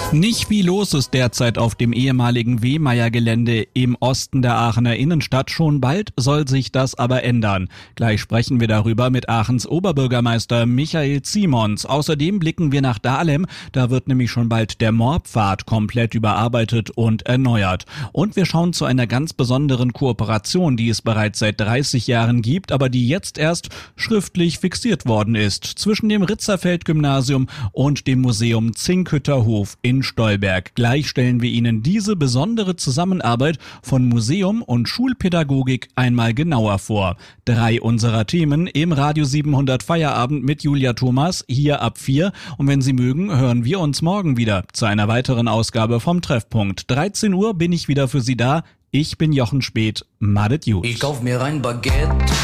Nicht viel los ist derzeit auf dem ehemaligen Wehmeier-Gelände im Osten der Aachener Innenstadt. Schon bald soll sich das aber ändern. Gleich sprechen wir darüber mit Aachens Oberbürgermeister Michael Ziemons. Außerdem blicken wir nach Dahlem. Da wird nämlich schon bald der Moorpfad komplett überarbeitet und erneuert. Und wir schauen zu einer ganz besonderen Kooperation, die es bereits seit 30 Jahren gibt, aber die jetzt erst schriftlich fixiert worden ist. Zwischen dem Ritzerfeld-Gymnasium und dem Museum Zinkhütterhof in Stolberg. Gleich stellen wir Ihnen diese besondere Zusammenarbeit von Museum und Schulpädagogik einmal genauer vor. 3 unserer Themen im Radio 700 Feierabend mit Julia Thomas, hier ab 4. Und wenn Sie mögen, hören wir uns morgen wieder zu einer weiteren Ausgabe vom Treffpunkt. 13 Uhr bin ich wieder für Sie da. Ich bin Jochen Speth. Madet gut. Ich kauf mir ein Baguette.